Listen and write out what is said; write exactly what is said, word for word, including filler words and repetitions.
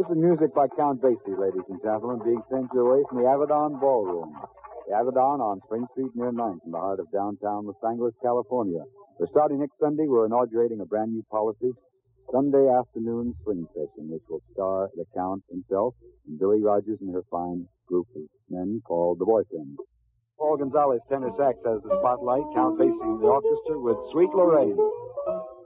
This is music by Count Basie, ladies and gentlemen, being sent your way from the Avedon Ballroom. The Avedon on Spring Street near ninth in the heart of downtown Los Angeles, California. We're starting next Sunday. We're inaugurating a brand new policy, Sunday afternoon swing session, which will star the Count himself and Billy Rogers and her fine group of men called the Boyfriends. Paul Gonzalez, tenor sax, has the spotlight. Count Basie in the orchestra with Sweet Lorraine.